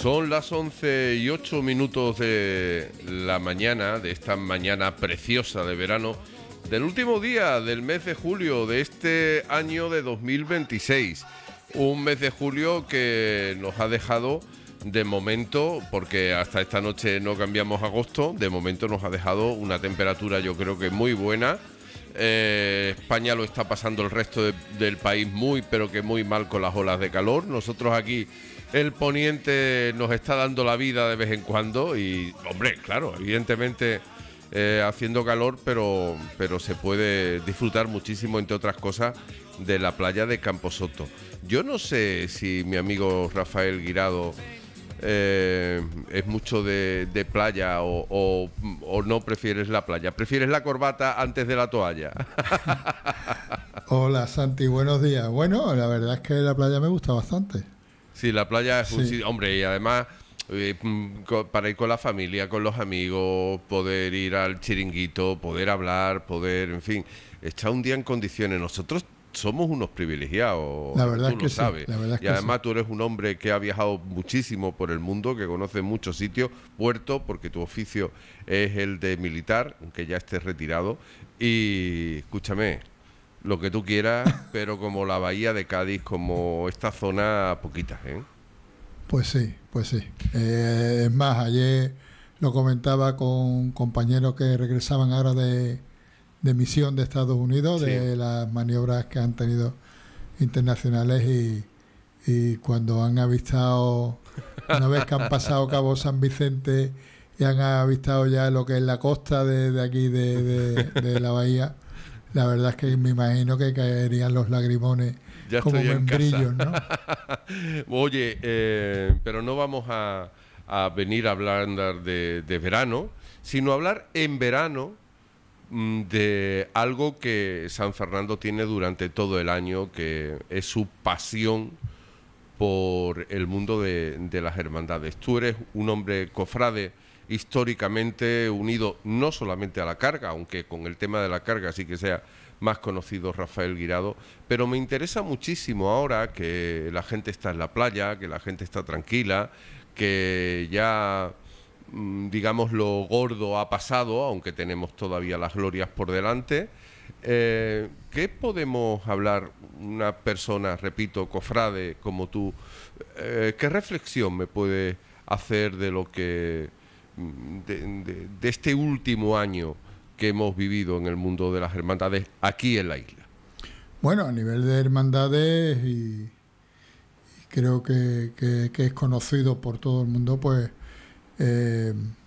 Son las 11:08 de la mañana, de esta mañana preciosa de verano, del último día del mes de julio de este año de 2026. Un mes de julio que nos ha dejado, de momento, porque hasta esta noche no cambiamos agosto, de momento nos ha dejado una temperatura yo creo que muy buena. España lo está pasando el resto del país muy, pero que muy mal con las olas de calor. Nosotros aquí, el poniente nos está dando la vida de vez en cuando y, hombre, claro, evidentemente haciendo calor, pero se puede disfrutar muchísimo, entre otras cosas, de la playa de Camposoto. Yo no sé si mi amigo Rafael Guirado es mucho de playa o no prefieres la playa. ¿Prefieres la corbata antes de la toalla? Hola Santi, buenos días. Bueno, la verdad es que la playa me gusta bastante. Sí, la playa es un Sí, sitio, hombre, y además para ir con la familia, con los amigos, poder ir al chiringuito, poder hablar, poder, en fin, echar un día en condiciones. Nosotros somos unos privilegiados, la verdad tú es lo que sí, sabes. la verdad es Y que sí. además tú eres un hombre que ha viajado muchísimo por el mundo, que conoce muchos sitios, puertos, porque tu oficio es el de militar, aunque ya estés retirado. Y escúchame, lo que tú quieras, pero como la bahía de Cádiz, como esta zona, poquitas, ¿eh? Pues sí, pues sí. Es más, ayer lo comentaba con compañeros que regresaban ahora de misión de Estados Unidos, Sí. de las maniobras que han tenido internacionales y cuando han avistado, una vez que han pasado Cabo San Vicente y han avistado ya lo que es la costa de aquí de la bahía, la verdad es que me imagino que caerían los lagrimones Ya como estoy en casa. membrillos, ¿no? Oye, pero no vamos a venir a hablar de verano, sino hablar en verano de algo que San Fernando tiene durante todo el año, que es su pasión por el mundo de las hermandades. Tú eres un hombre cofrade históricamente unido no solamente a la carga, aunque con el tema de la carga sí que sea más conocido Rafael Guirado, pero me interesa muchísimo ahora que la gente está en la playa, que la gente está tranquila, que ya digamos lo gordo ha pasado, aunque tenemos todavía las glorias por delante. ¿Qué podemos hablar una persona, repito, cofrade como tú? ¿Qué reflexión me puede hacer de lo que de este último año que hemos vivido en el mundo de las hermandades aquí en la isla? Bueno, a nivel de hermandades y creo que es conocido por todo el mundo, pues eh,